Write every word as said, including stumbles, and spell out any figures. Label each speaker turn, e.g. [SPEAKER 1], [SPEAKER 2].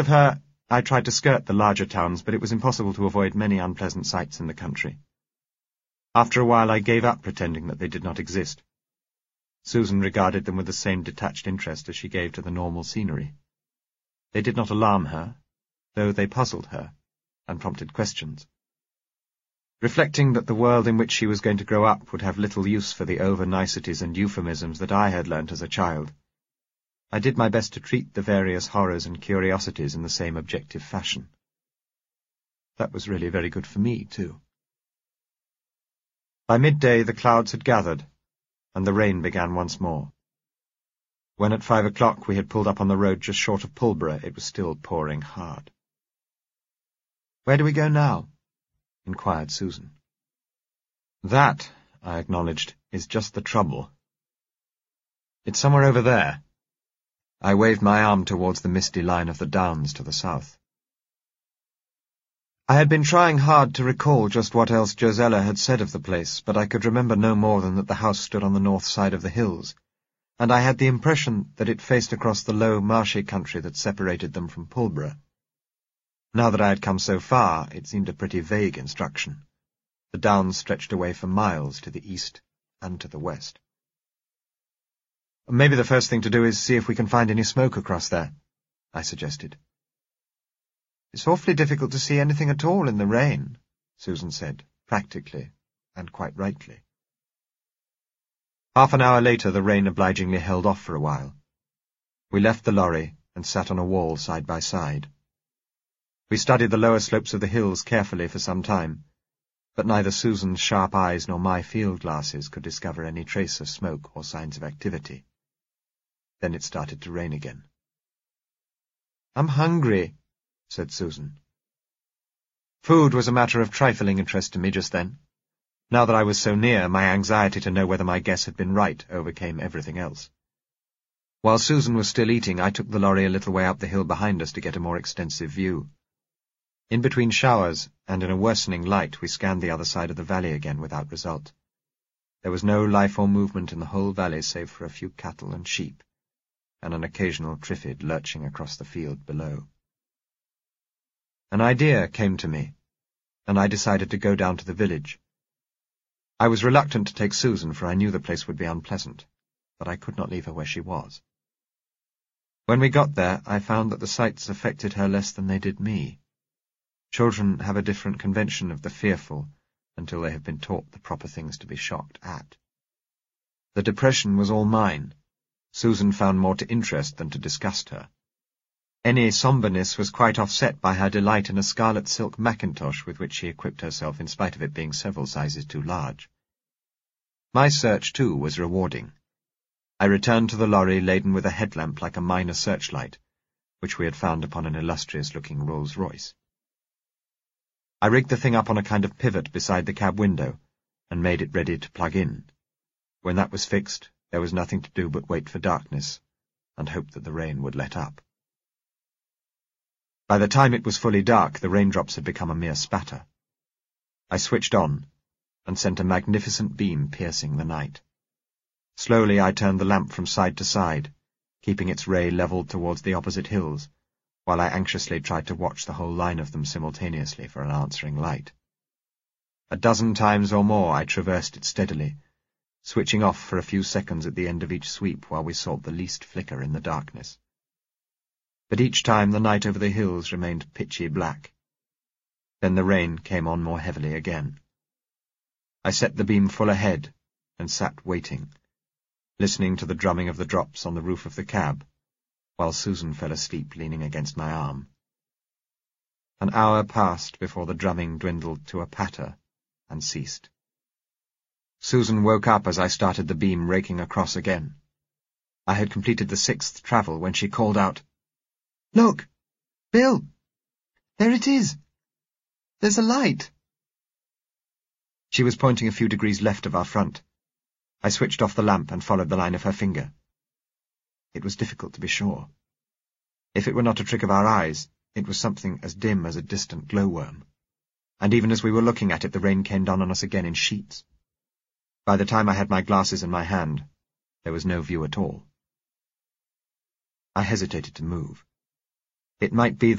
[SPEAKER 1] Of her, I tried to skirt the larger towns, but it was impossible to avoid many unpleasant sights in the country. After a while I gave up pretending that they did not exist. Susan regarded them with the same detached interest as she gave to the normal scenery. They did not alarm her, though they puzzled her, and prompted questions. Reflecting that the world in which she was going to grow up would have little use for the over-niceties and euphemisms that I had learnt as a child, I did my best to treat the various horrors and curiosities in the same objective fashion. That was really very good for me, too. By midday the clouds had gathered, and the rain began once more. When at five o'clock we had pulled up on the road just short of Pulborough, it was still pouring hard. "Where do we go now?" inquired Susan. "That," I acknowledged, "is just the trouble. It's somewhere over there." I waved my arm towards the misty line of the downs to the south. I had been trying hard to recall just what else Josella had said of the place, but I could remember no more than that the house stood on the north side of the hills, and I had the impression that it faced across the low, marshy country that separated them from Pulborough. Now that I had come so far, it seemed a pretty vague instruction. The downs stretched away for miles to the east and to the west. "Maybe the first thing to do is see if we can find any smoke across there," I suggested. "It's awfully difficult to see anything at all in the rain," Susan said, practically, and quite rightly. Half an hour later the rain obligingly held off for a while. We left the lorry and sat on a wall side by side. We studied the lower slopes of the hills carefully for some time, but neither Susan's sharp eyes nor my field glasses could discover any trace of smoke or signs of activity. Then it started to rain again. "I'm hungry," said Susan. Food was a matter of trifling interest to me just then. Now that I was so near, my anxiety to know whether my guess had been right overcame everything else. While Susan was still eating, I took the lorry a little way up the hill behind us to get a more extensive view. In between showers, and in a worsening light, we scanned the other side of the valley again without result. There was no life or movement in the whole valley save for a few cattle and sheep, and an occasional triffid lurching across the field below. An idea came to me, and I decided to go down to the village. I was reluctant to take Susan, for I knew the place would be unpleasant, but I could not leave her where she was. When we got there, I found that the sights affected her less than they did me. Children have a different convention of the fearful until they have been taught the proper things to be shocked at. The depression was all mine. Susan found more to interest than to disgust her. Any sombreness was quite offset by her delight in a scarlet silk mackintosh with which she equipped herself in spite of it being several sizes too large. My search, too, was rewarding. I returned to the lorry laden with a headlamp like a minor searchlight, which we had found upon an illustrious-looking Rolls-Royce. I rigged the thing up on a kind of pivot beside the cab window, and made it ready to plug in. When that was fixed, there was nothing to do but wait for darkness, and hope that the rain would let up. By the time it was fully dark, the raindrops had become a mere spatter. I switched on, and sent a magnificent beam piercing the night. Slowly I turned the lamp from side to side, keeping its ray levelled towards the opposite hills, while I anxiously tried to watch the whole line of them simultaneously for an answering light. A dozen times or more I traversed it steadily, switching off for a few seconds at the end of each sweep while we sought the least flicker in the darkness. But each time the night over the hills remained pitchy black. Then the rain came on more heavily again. I set the beam full ahead and sat waiting, listening to the drumming of the drops on the roof of the cab, while Susan fell asleep leaning against my arm. An hour passed before the drumming dwindled to a patter and ceased. Susan woke up as I started the beam raking across again. I had completed the sixth travel when she called out, "Look! Bill! There it is! There's a light!" She was pointing a few degrees left of our front. I switched off the lamp and followed the line of her finger. It was difficult to be sure. If it were not a trick of our eyes, it was something as dim as a distant glowworm. And even as we were looking at it, the rain came down on us again in sheets. By the time I had my glasses in my hand, there was no view at all. I hesitated to move. It might be that